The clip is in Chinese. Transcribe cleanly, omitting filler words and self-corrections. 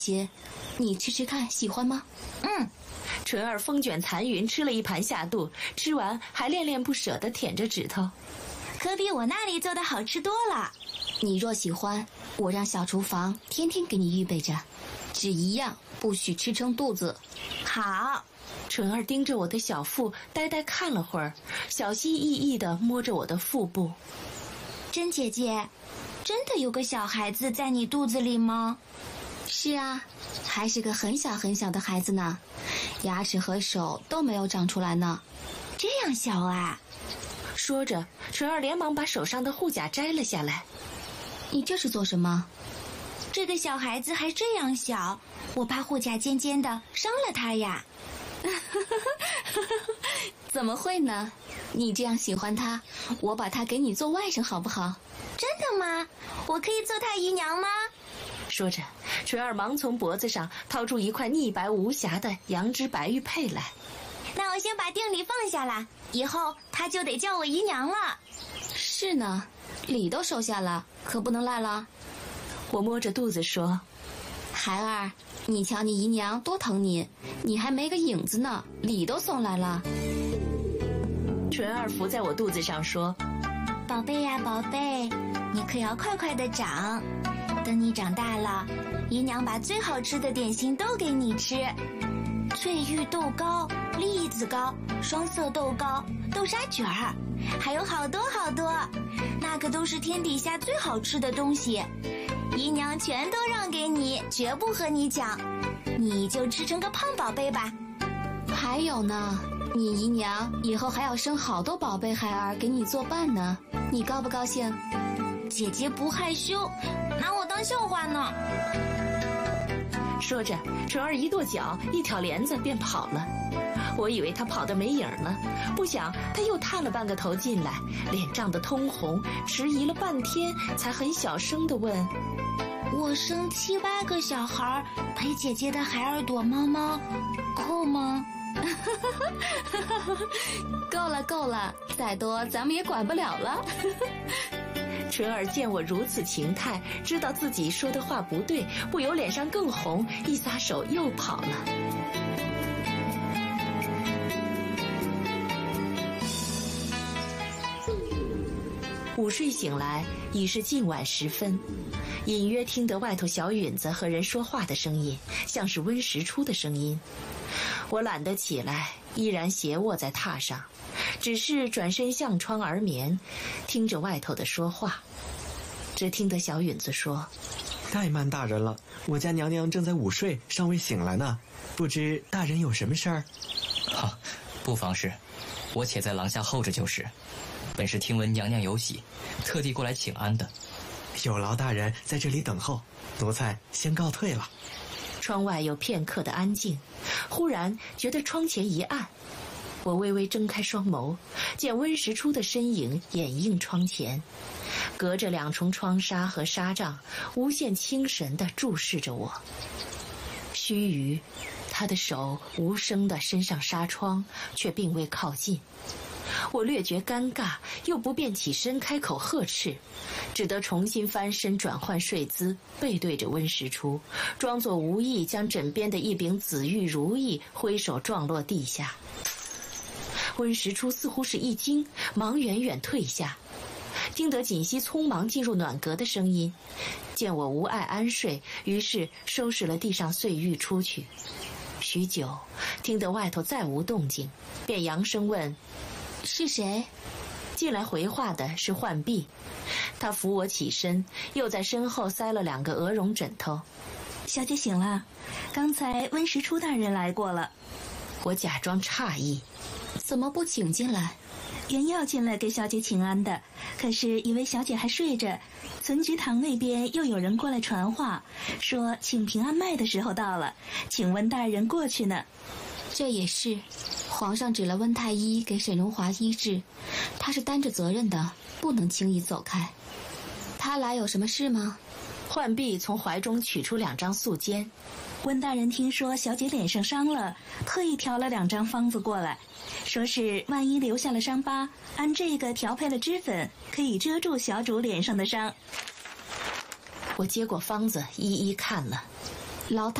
些，你吃吃看，喜欢吗？ 纯儿风卷残云吃了一盘下肚，吃完还恋恋不舍地舔着指头。 可比我那里做的好吃多了。 你若喜欢，我让小厨房天天给你预备着，只一样，不许吃撑肚子。 好。 纯儿盯着我的小腹，呆呆看了会儿，小心翼翼地摸着我的腹部。 甄姐姐，真的有个小孩子在你肚子里吗？ 是啊，还是个很小很小的孩子呢，牙齿和手都没有长出来呢。 这样小啊？ 说着，纯儿连忙把手上的护甲摘了下来。 你这是做什么？ 这个小孩子还这样小，我怕护甲尖尖的伤了他呀。 怎么会呢？你这样喜欢他，我把他给你做外甥好不好？ 真的吗？我可以做他姨娘吗？ 说着，纯儿忙从脖子上掏出一块腻白无瑕的羊脂白玉佩来。 那我先把定礼放下了，以后他就得叫我姨娘了。 是呢，礼都收下了，可不能赖了。 我摸着肚子说： 孩儿，你瞧你姨娘多疼你，你还没个影子呢，礼都送来了。 纯儿伏在我肚子上说： 宝贝呀宝贝，你可要快快的长，等你长大了，姨娘把最好吃的点心都给你吃，翠玉豆糕、栗子糕、双色豆糕、豆沙卷儿，还有好多好多，那可都是天底下最好吃的东西，姨娘全都让给你，绝不和你抢，你就吃成个胖宝贝吧。 还有呢，你姨娘以后还要生好多宝贝孩儿给你作伴呢，你高不高兴？ 姐姐不害羞，拿我当笑话呢。 说着，纯儿一跺脚，一挑帘子便跑了。我以为他跑得没影了，不想他又探了半个头进来，脸涨得通红，迟疑了半天，才很小声地问： 我生7、8个小孩陪姐姐的孩儿躲猫猫，够吗？ 够了，再多咱们也管不了了。 纯儿见我如此情态，知道自己说的话不对，不由脸上更红，一撒手又跑了。午睡醒来已是近晚时分，隐约听得外头小允子和人说话的声音，像是温实初的声音。我懒得起来，依然斜卧在榻上，只是转身向窗而眠，听着外头的说话。只听得小允子说： 怠慢大人了，我家娘娘正在午睡，尚未醒来呢，不知大人有什么事儿？ 不妨事，我且在廊下候着就是。本是听闻娘娘有喜，特地过来请安的。 有劳大人在这里等候，奴才先告退了。 窗外有片刻的安静，忽然觉得窗前一暗，我微微睁开双眸，见温实初的身影掩映窗前，隔着2重窗纱和纱帐，无限清神地注视着我。须臾，他的手无声地伸上纱窗，却并未靠近。我略觉尴尬，又不便起身开口呵斥，只得重新翻身转换睡姿，背对着温实初，装作无意将枕边的一柄紫玉如意挥手撞落地下。温实初似乎是一惊，忙远远退下，听得锦溪匆忙进入暖阁的声音，见我无碍安睡，于是收拾了地上碎玉出去。许久，听得外头再无动静，便扬声问： 是谁？ 进来回话的是浣碧，他扶我起身，又在身后塞了2个鹅绒枕头。 小姐醒了，刚才温实初大人来过了。 我假装诧异： 怎么不请进来？ 原要进来给小姐请安的，可是以为小姐还睡着，存菊堂那边又有人过来传话，说请平安麦的时候到了，请温大人过去呢。 这也是，皇上指了温太医给沈荣华医治，他是担着责任的，不能轻易走开。他来有什么事吗？ 浣碧从怀中取出2张素笺。 温大人听说小姐脸上伤了，特意调了2张方子过来，说是万一留下了伤疤，按这个调配了脂粉，可以遮住小主脸上的伤。 我接过方子一一看了， 老太